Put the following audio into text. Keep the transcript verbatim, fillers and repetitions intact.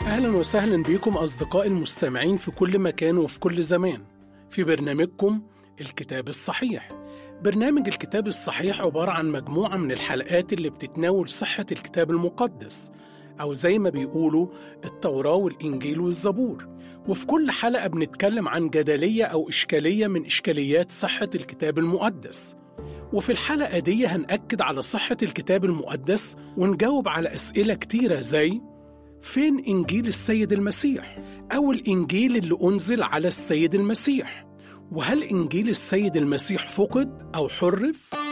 أهلا وسهلا بكم أصدقائي المستمعين في كل مكان وفي كل زمان في برنامجكم الكتاب الصحيح. برنامج الكتاب الصحيح عبارة عن مجموعة من الحلقات اللي بتتناول صحة الكتاب المقدس، أو زي ما بيقولوا التوراة والإنجيل والزبور. وفي كل حلقة بنتكلم عن جدلية أو إشكالية من إشكاليات صحة الكتاب المقدس. وفي الحلقة دي هنأكد على صحة الكتاب المقدس ونجاوب على أسئلة كتيرة زي: فين إنجيل السيد المسيح؟ أو الإنجيل اللي أنزل على السيد المسيح؟ وهل إنجيل السيد المسيح فقد أو حرف؟